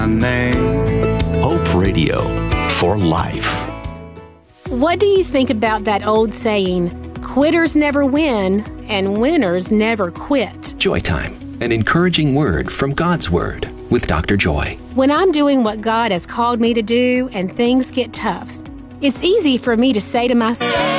Hope Radio for life. What do you think about that old saying, quitters never win and winners never quit? Joy Time, an encouraging word from God's Word with Dr. Joy. When I'm doing what God has called me to do and things get tough, it's easy for me to say to myself,